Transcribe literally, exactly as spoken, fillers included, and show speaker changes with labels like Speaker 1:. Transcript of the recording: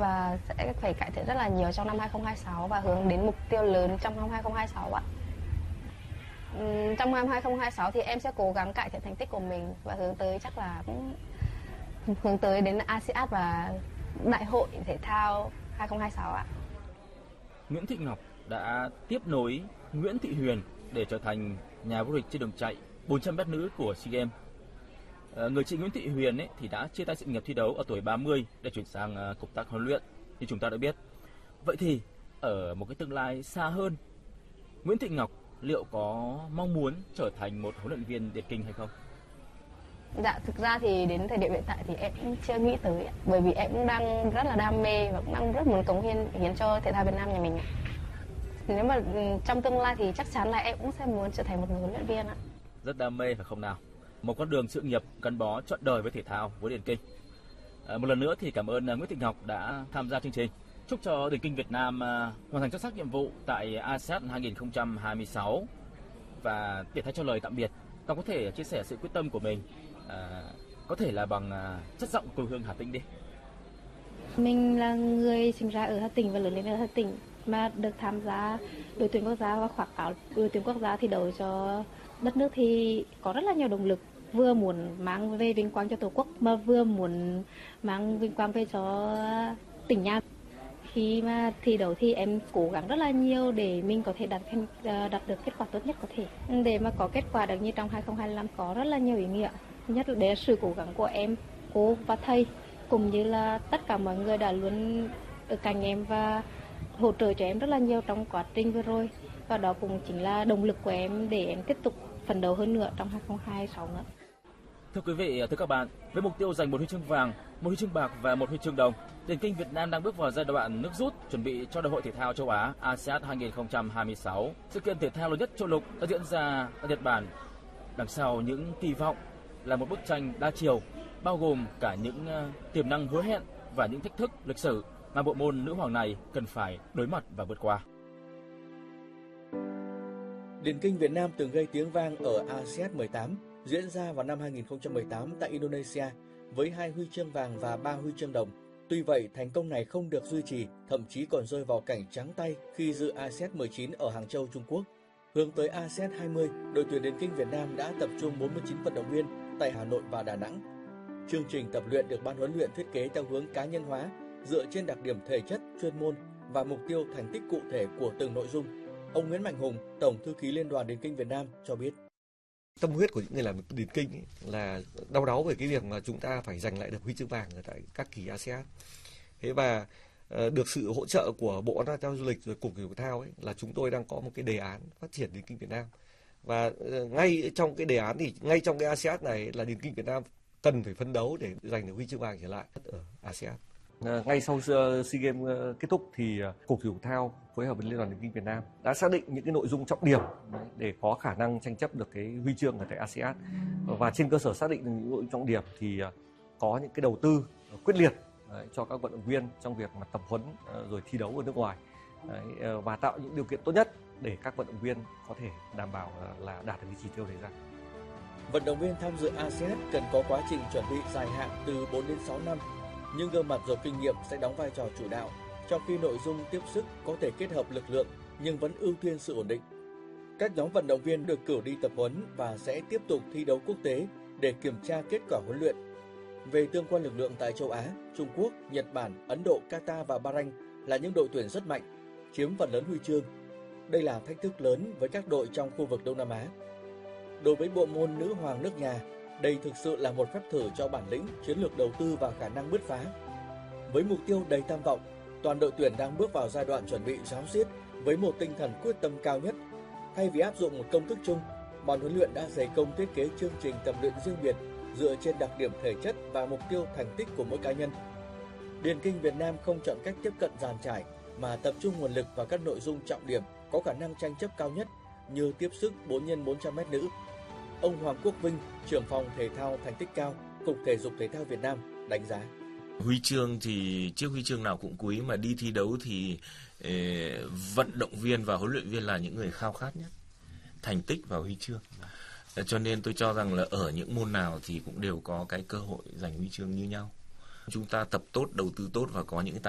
Speaker 1: và sẽ phải cải thiện rất là nhiều trong năm hai không hai sáu và hướng đến mục tiêu lớn trong năm hai không hai sáu ạ. Trong năm hai không hai sáu thì em sẽ cố gắng cải thiện thành tích của mình và hướng tới chắc là cũng hướng tới đến a sê an và Đại hội thể thao hai không hai sáu ạ.
Speaker 2: Nguyễn Thị Ngọc đã tiếp nối Nguyễn Thị Huyền để trở thành nhà vô địch trên đường chạy bốn trăm mét nữ của SEA Games. Người chị Nguyễn Thị Huyền ấy thì đã chia tay sự nghiệp thi đấu ở tuổi ba mươi để chuyển sang công tác huấn luyện như chúng ta đã biết. Vậy thì ở một cái tương lai xa hơn, Nguyễn Thị Ngọc liệu có mong muốn trở thành một huấn luyện viên điền kinh hay không?
Speaker 1: Dạ, thực ra thì đến thời điểm hiện tại thì em cũng chưa nghĩ tới, bởi vì em cũng đang rất là đam mê và cũng đang rất muốn cống hiến hiến cho thể thao Việt Nam nhà mình. Nếu mà trong tương lai thì chắc chắn là em cũng sẽ muốn trở thành một người huấn luyện viên ạ.
Speaker 2: Rất đam mê phải không nào? Một con đường sự nghiệp gắn bó trọn đời với thể thao, với điền kinh. À, một lần nữa thì cảm ơn Nguyễn Thị Ngọc đã tham gia chương trình. Chúc cho điền kinh Việt Nam hoàn thành xuất sắc nhiệm vụ tại a sê an hai không hai sáu. Và để thay cho lời tạm biệt, Ngọc có thể chia sẻ sự quyết tâm của mình, à, có thể là bằng à, chất giọng quê hương Hà Tĩnh đi.
Speaker 1: Mình là người sinh ra ở Hà Tĩnh và lớn lên ở Hà Tĩnh, mà được tham gia đội tuyển quốc gia và khoác áo đội tuyển quốc gia thi đấu cho đất nước thì có rất là nhiều động lực, vừa muốn mang về vinh quang cho Tổ quốc mà vừa muốn mang vinh quang về cho tỉnh nhà. Khi mà thi đấu thì em cố gắng rất là nhiều để mình có thể đạt đạt được kết quả tốt nhất có thể. Để mà có kết quả được như trong hai không hai lăm có rất là nhiều ý nghĩa. Nhất là sự cố gắng của em, cô và thầy, cũng như là tất cả mọi người đã luôn ở cạnh em và hỗ trợ cho em rất là nhiều trong quá trình vừa rồi. Và đó cũng chính là động lực của em để em tiếp tục phấn đấu hơn nữa trong hai không hai sáu nữa.
Speaker 2: Thưa quý vị, thưa các bạn, với mục tiêu giành một huy chương vàng, một huy chương bạc và một huy chương đồng, điền kinh Việt Nam đang bước vào giai đoạn nước rút, chuẩn bị cho Đại hội thể thao châu Á a sê an hai không hai sáu. Sự kiện thể thao lớn nhất châu lục đã diễn ra ở Nhật Bản. Đằng sau những kỳ vọng là một bức tranh đa chiều, bao gồm cả những uh, tiềm năng hứa hẹn và những thách thức lịch sử mà bộ môn nữ hoàng này cần phải đối mặt và vượt qua.
Speaker 3: Điền kinh Việt Nam từng gây tiếng vang ở a sê an mười tám, diễn ra vào năm hai không một tám tại Indonesia với hai huy chương vàng và ba huy chương đồng. Tuy vậy, thành công này không được duy trì, thậm chí còn rơi vào cảnh trắng tay khi dự a sê an mười chín ở Hàng Châu, Trung Quốc. Hướng tới a sê an hai mươi, đội tuyển điền kinh Việt Nam đã tập trung bốn mươi chín vận động viên tại Hà Nội và Đà Nẵng. Chương trình tập luyện được ban huấn luyện thiết kế theo hướng cá nhân hóa, dựa trên đặc điểm thể chất, chuyên môn và mục tiêu thành tích cụ thể của từng nội dung. Ông Nguyễn Mạnh Hùng, Tổng thư ký Liên đoàn Điền kinh Việt Nam cho biết.
Speaker 4: Tâm huyết của những người làm điền kinh ấy là đau đáu về cái việc mà chúng ta phải giành lại được huy chương vàng ở tại các kỳ a sê an. Thế và uh, được sự hỗ trợ của Bộ Văn hóa Thể thao Du lịch rồi Cục Thể dục Thể thao ấy là chúng tôi đang có một cái đề án phát triển điền kinh Việt Nam. Và uh, ngay trong cái đề án thì ngay trong cái a sê an này là điền kinh Việt Nam cần phải phấn đấu để giành được huy chương vàng trở lại ở a sê an.
Speaker 5: À, ngay sau SEA Games uh, kết thúc thì uh, Cục Thể dục Thể thao phối hợp với Liên đoàn Điền kinh Việt Nam đã xác định những cái nội dung trọng điểm đấy, để có khả năng tranh chấp được cái huy chương ở tại a sê an. Và trên cơ sở xác định được những nội dung trọng điểm thì uh, có những cái đầu tư uh, quyết liệt đấy, cho các vận động viên trong việc mà tập huấn uh, rồi thi đấu ở nước ngoài đấy, uh, và tạo những điều kiện tốt nhất để các vận động viên có thể đảm bảo uh, là đạt được cái chỉ tiêu đề ra.
Speaker 3: Vận động viên tham dự a sê an cần có quá trình chuẩn bị dài hạn từ bốn đến sáu năm. Nhưng gương mặt giàu kinh nghiệm sẽ đóng vai trò chủ đạo, trong khi nội dung tiếp sức có thể kết hợp lực lượng nhưng vẫn ưu tiên sự ổn định. Các nhóm vận động viên được cử đi tập huấn và sẽ tiếp tục thi đấu quốc tế để kiểm tra kết quả huấn luyện. Về tương quan lực lượng tại châu Á, Trung Quốc, Nhật Bản, Ấn Độ, Qatar và Bahrain là những đội tuyển rất mạnh, chiếm phần lớn huy chương. Đây là thách thức lớn với các đội trong khu vực Đông Nam Á. Đối với bộ môn nữ hoàng nước nhà, đây thực sự là một phép thử cho bản lĩnh, chiến lược đầu tư và khả năng bứt phá. Với mục tiêu đầy tham vọng, toàn đội tuyển đang bước vào giai đoạn chuẩn bị ráo riết với một tinh thần quyết tâm cao nhất. Thay vì áp dụng một công thức chung, ban huấn luyện đã dày công thiết kế chương trình tập luyện riêng biệt dựa trên đặc điểm thể chất và mục tiêu thành tích của mỗi cá nhân. Điền kinh Việt Nam không chọn cách tiếp cận dàn trải mà tập trung nguồn lực vào các nội dung trọng điểm có khả năng tranh chấp cao nhất như tiếp sức bốn nhân bốn trăm mét nữ. Ông Hoàng Quốc Vinh, trưởng phòng thể thao thành tích cao, Cục Thể dục Thể thao Việt Nam đánh giá.
Speaker 6: Huy chương thì chiếc huy chương nào cũng quý, mà đi thi đấu thì eh, vận động viên và huấn luyện viên là những người khao khát nhất thành tích và huy chương. Cho nên tôi cho rằng là ở những môn nào thì cũng đều có cái cơ hội giành huy chương như nhau. Chúng ta tập tốt, đầu tư tốt và có những tài